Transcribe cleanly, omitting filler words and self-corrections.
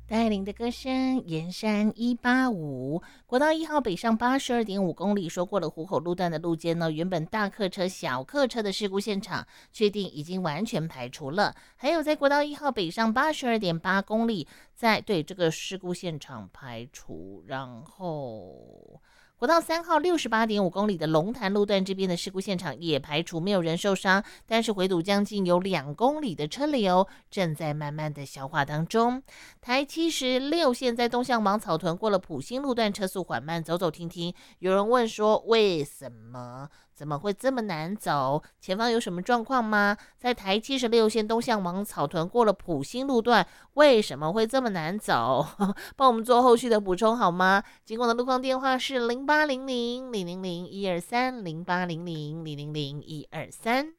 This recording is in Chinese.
带领的歌声，沿山185，国道1号北上82.5公里，说过了湖口路段的路肩呢，原本大客车、小客车的事故现场，确定已经完全排除了。还有在国道1号北上82.8公里，对这个事故现场排除，然后。国道3号68.5公里的龙潭路段这边的事故现场也排除没有人受伤，但是回堵将近有2公里的车流正在慢慢的消化当中。台76线在东向往草屯过了埔心路段车速缓慢，走走停停。有人问说为什么？怎么会这么难走？前方有什么状况吗？在台76线东向往草屯过了埔心路段，为什么会这么难走？帮我们做后续的补充好吗？经过的路况电话是0800-000-123，0800-000-123。